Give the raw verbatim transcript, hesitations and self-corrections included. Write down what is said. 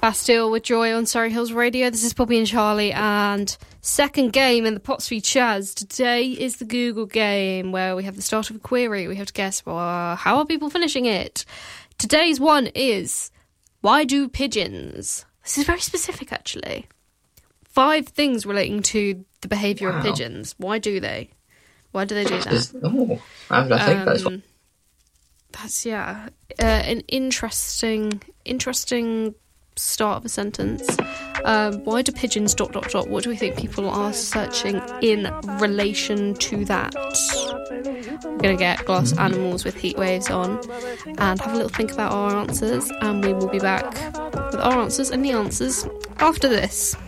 Bastille with Joy on Surrey Hills Radio. This is Poppy and Charlie, and second game in the Pots v Chaz. Today is the Google game, where we have the start of a query. We have to guess, well, how are people finishing it? Today's one is, why do pigeons? This is very specific, actually. Five things relating to the behaviour wow. of pigeons. Why do they? Why do they do that? Is, oh, I, I think um, that's... What... That's, yeah, uh, an interesting, interesting... start of a sentence. Um, why do pigeons dot dot dot? What do we think people are searching in relation to that? We're going to get Glass Animals with Heat Waves on and have a little think about our answers, and we will be back with our answers and the answers after this.